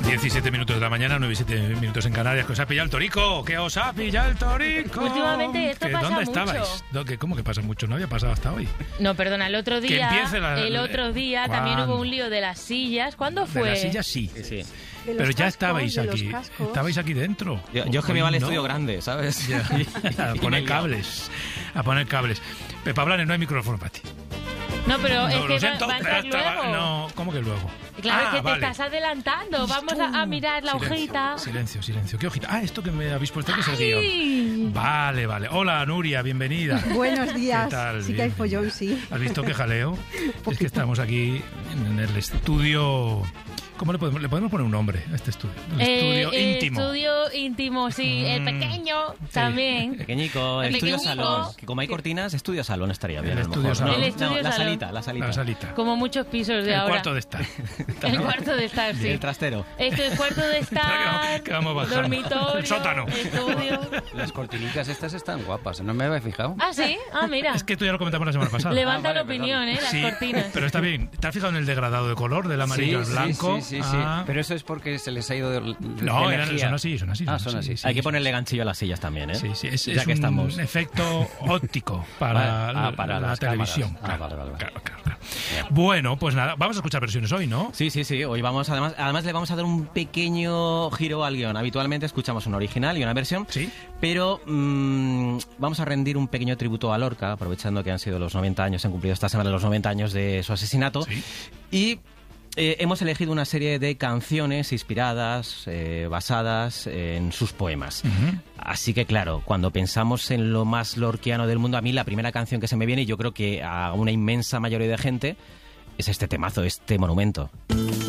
17 minutos de la mañana, 9 y 7 minutos en Canarias. ¿Que os ha pillado el torico? ¿Que os ha pillado el torico? Últimamente esto pasa ¿Dónde mucho. estabais? ¿Cómo que pasa mucho? No había pasado hasta hoy. No, perdona, el otro día también ¿Cuándo? hubo un lío de las sillas. ¿Cuándo fue? De las sillas sí. Sí. Pero ya estabais aquí. Estabais aquí dentro. Yo es que me iba al No. estudio grande, ¿sabes? Ya, a poner cables. A poner cables. Pepa Blanes, no hay micrófono para ti. No, pero es No, que lo siento, va a entrar luego. No, ¿cómo que luego? Claro, que te vale. estás adelantando. Vamos a mirar la hojita. Silencio. ¿Qué hojita? Ah, esto que me habéis puesto que es el ¡Ay! guión. Vale. Hola, Nuria, bienvenida. Buenos días. ¿Qué tal? Sí que hay follón, sí. ¿Has visto qué jaleo? Es que estamos aquí en el estudio... ¿Cómo le podemos poner un nombre a este estudio? El estudio íntimo. Estudio íntimo, sí. El pequeño también. Pequeñico, El estudio pequeñico. salón. Que como hay cortinas, estudio salón estaría bien. El a lo estudio mejor. salón. El estudio la salón. salita. La salita. Como muchos pisos de El ahora. cuarto de estar. El cuarto de estar, sí. El trastero. Esto es cuarto de estar, Que vamos bajando. dormitorio, El sótano. estudio. Las cortinicas estas están guapas, no me había fijado. Ah, ¿sí? Ah, mira. Es que esto ya lo comentamos la semana pasada. Levanta vale, la opinión, las Sí, cortinas. pero está bien. ¿Te has fijado en el degradado de color del amarillo al blanco? Sí. Ah. Pero eso es porque se les ha ido de No, energía. son así. Ah, son así. Hay que ponerle ganchillo a las sillas también, ¿eh? Sí, es Ya que un estamos. efecto óptico para, para la las televisión. cámaras. Vale. Claro. Bueno, pues nada, vamos a escuchar versiones hoy, ¿no? Sí. Hoy vamos, además le vamos a dar un pequeño giro al guión. Habitualmente escuchamos un original y una versión. Sí. Pero vamos a rendir un pequeño tributo a Lorca, aprovechando que han sido los 90 años, se han cumplido esta semana los 90 años de su asesinato. Sí. Y hemos elegido una serie de canciones inspiradas, basadas en sus poemas. Ujú. Así que claro, cuando pensamos en lo más lorquiano del mundo, a mí la primera canción que se me viene, y yo creo que a una inmensa mayoría de gente, es este temazo, este monumento.